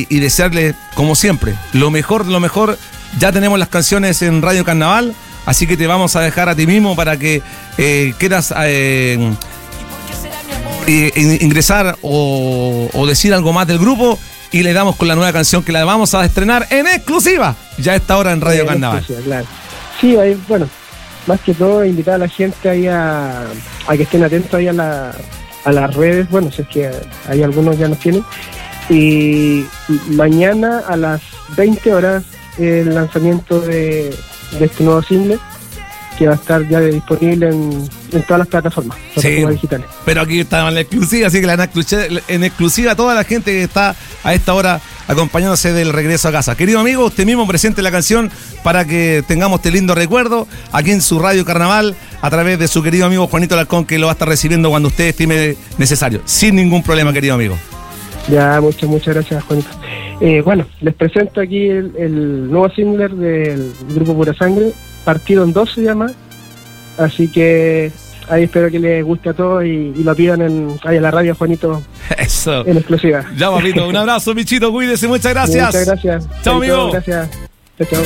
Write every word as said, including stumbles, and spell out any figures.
y, y desearles, como siempre, lo mejor, lo mejor. Ya tenemos las canciones en Radio Carnaval, así que te vamos a dejar a ti mismo para que eh, quieras eh, eh, ingresar o, o decir algo más del grupo, y le damos con la nueva canción que la vamos a estrenar en exclusiva ya a esta hora en Radio en Carnaval. Claro. Sí, ahí, bueno, más que todo invitar a la gente ahí a, a que estén atentos ahí a, la, a las redes, bueno, si es que hay algunos ya nos tienen, y mañana a las veinte horas el lanzamiento de, de este nuevo single, que va a estar ya disponible en, en todas las plataformas, plataformas sí, digitales. Pero aquí estamos en la exclusiva, así que la en exclusiva, en exclusiva a toda la gente que está a esta hora acompañándose del regreso a casa. Querido amigo, usted mismo presente la canción para que tengamos este lindo recuerdo aquí en su Radio Carnaval, a través de su querido amigo Juanito Alarcón, que lo va a estar recibiendo cuando usted estime necesario, sin ningún problema, querido amigo. Ya, muchas, muchas gracias, Juanito. Eh, bueno, les presento aquí el, el nuevo single del grupo Pura Sangre, Partido en Dos se llama, así que ahí espero que les guste a todos y, y lo pidan en, ahí en la radio, Juanito. Eso. En exclusiva. Ya, papito, un abrazo, Michito, cuídese, muchas gracias. Muchas gracias. Chao, amigo. Gracias. Chao, chao.